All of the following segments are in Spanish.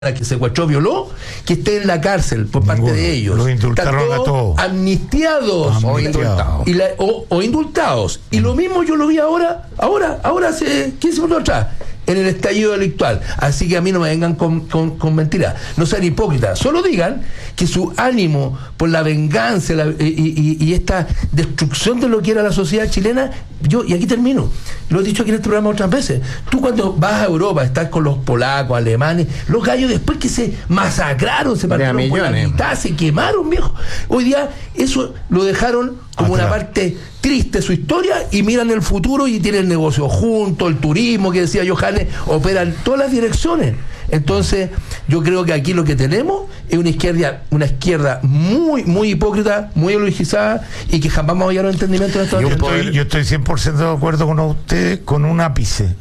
que secuestró, violó, que esté en la cárcel por parte de ellos. Los indultaron a todos. Amnistiados o indultados. Y lo mismo yo lo vi ahora hace 15 minutos atrás, en el estallido delictual. Así que a mí no me vengan con mentiras. No sean hipócritas. Solo digan que su ánimo por la venganza y esta destrucción de lo que era la sociedad chilena, y aquí termino, lo he dicho aquí en este programa otras veces, tú cuando vas a Europa, estás con los polacos, alemanes, los gallos después que se masacraron, se partieron por la mitad, se quemaron, viejo. Hoy día eso lo dejaron como una parte triste de su historia y miran el futuro y tienen negocio juntos, el turismo que decía Johannes, operan todas las direcciones. Entonces yo creo que aquí lo que tenemos es una izquierda muy, muy hipócrita, muy ideologizada y que jamás vamos a llegar a un entendimiento de esto. Yo estoy 100% de acuerdo con usted con un ápice.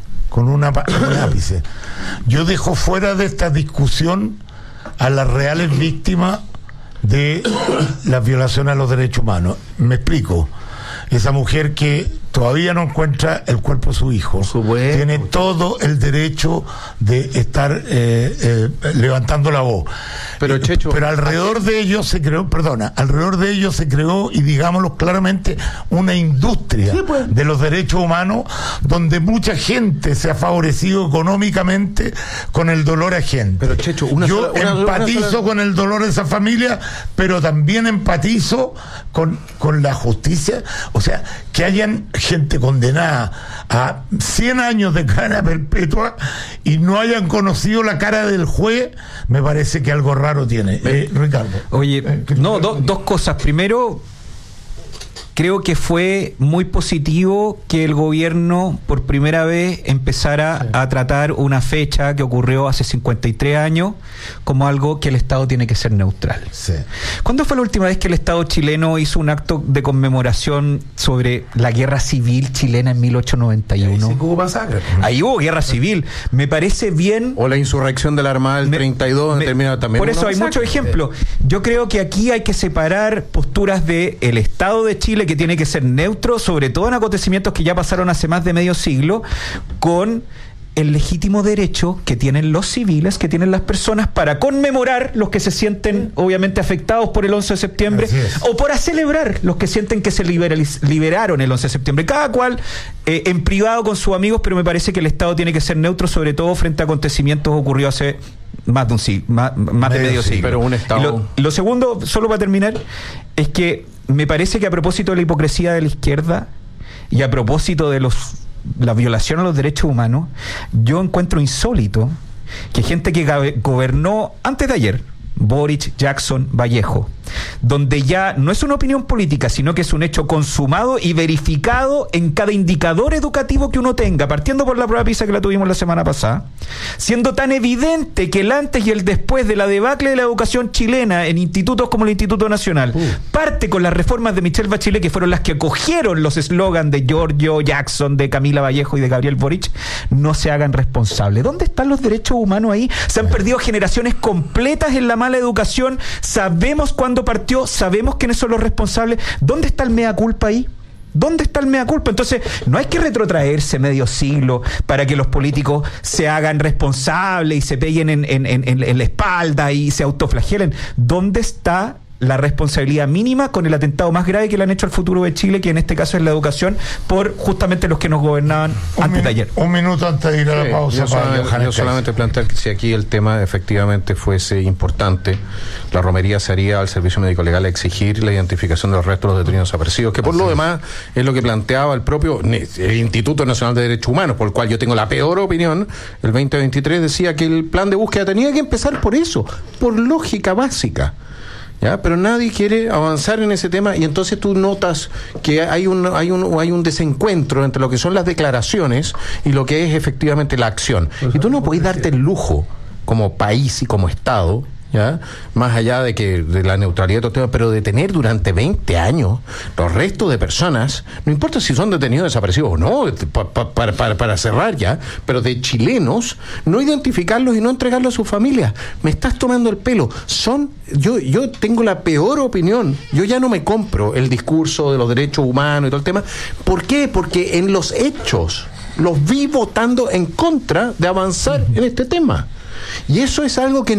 Yo dejo fuera de esta discusión a las reales víctimas de las violaciones a los derechos humanos. Me explico. Esa mujer que todavía no encuentra el cuerpo de su hijo, tiene todo el derecho de estar levantando la voz. Pero Checho, alrededor de ellos se creó, y digámoslo claramente, una industria de los derechos humanos donde mucha gente se ha favorecido económicamente con el dolor ajeno. Pero Checho, yo empatizo con el dolor de esa familia, pero también empatizo con la justicia. O sea, que hayan gente condenada a 100 años de cadena perpetua y no hayan conocido la cara del juez, me parece que algo raro tiene. Ricardo. Oye, dos cosas. Primero, creo que fue muy positivo que el gobierno por primera vez empezara a tratar una fecha que ocurrió hace 53 años como algo que el Estado tiene que ser neutral. Sí. ¿Cuándo fue la última vez que el Estado chileno hizo un acto de conmemoración sobre la guerra civil chilena en 1891? Ahí hubo masacre. Ahí hubo guerra civil. Me parece bien. O la insurrección de la Armada del 32 terminado también. Por eso hay muchos ejemplos. Yo creo que aquí hay que separar posturas de el Estado de Chile, que tiene que ser neutro, sobre todo en acontecimientos que ya pasaron hace más de medio siglo, con el legítimo derecho que tienen los civiles, que tienen las personas para conmemorar los que se sienten obviamente afectados por el 11 de septiembre o para celebrar los que sienten que se liberaron el 11 de septiembre. Cada cual en privado con sus amigos, pero me parece que el Estado tiene que ser neutro, sobre todo frente a acontecimientos ocurridos hace más de un siglo, más de medio siglo. Pero un Estado... Lo segundo, solo para terminar, es que me parece que a propósito de la hipocresía de la izquierda y a propósito de la violación a los derechos humanos, yo encuentro insólito que gente que gobernó antes de ayer, Boric, Jackson, Vallejo, donde ya no es una opinión política, sino que es un hecho consumado y verificado en cada indicador educativo que uno tenga, partiendo por la prueba PISA que la tuvimos la semana pasada, siendo tan evidente que el antes y el después de la debacle de la educación chilena en institutos como el Instituto Nacional, parte con las reformas de Michelle Bachelet, que fueron las que acogieron los eslogans de Giorgio Jackson, de Camila Vallejo y de Gabriel Boric, no se hagan responsables. ¿Dónde están los derechos humanos ahí? Se han perdido generaciones completas en la mala educación. Sabemos cuándo partió, sabemos quiénes son los responsables. ¿Dónde está el mea culpa ahí? ¿Dónde está el mea culpa? Entonces, no hay que retrotraerse medio siglo para que los políticos se hagan responsables y se peguen en la espalda y se autoflagelen. ¿Dónde está la responsabilidad mínima con el atentado más grave que le han hecho al futuro de Chile, que en este caso es la educación, por justamente los que nos gobernaban antes de ayer? Un minuto antes de ir a la pausa. Yo solamente plantear que si aquí el tema efectivamente fuese importante, la romería se haría al Servicio Médico Legal a exigir la identificación de los restos de los detenidos desaparecidos, que por lo demás es lo que planteaba el propio Instituto Nacional de Derechos Humanos, por el cual yo tengo la peor opinión. El 2023 decía que el plan de búsqueda tenía que empezar por eso, por lógica básica. ¿Ya? Pero nadie quiere avanzar en ese tema, y entonces tú notas que hay un desencuentro entre lo que son las declaraciones y lo que es efectivamente la acción. Y tú no podés darte el lujo como país y como Estado, ¿ya? Más allá de la neutralidad de todo tema, pero de tener durante 20 años los restos de personas, no importa si son detenidos desaparecidos o no, para cerrar ya, pero de chilenos, no identificarlos y no entregarlos a sus familias. Me estás tomando el pelo. Yo tengo la peor opinión. Yo ya no me compro el discurso de los derechos humanos y todo el tema. ¿Por qué? Porque en los hechos los vi votando en contra de avanzar en este tema. Y eso es algo que